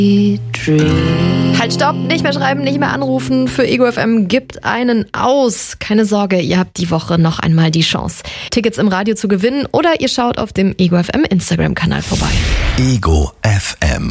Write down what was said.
Halt, stopp, nicht mehr schreiben, nicht mehr anrufen. Für Ego FM gibt einen aus. Keine Sorge, ihr habt die Woche noch einmal die Chance, Tickets im Radio zu gewinnen oder ihr schaut auf dem Ego FM Instagram-Kanal vorbei. Ego FM.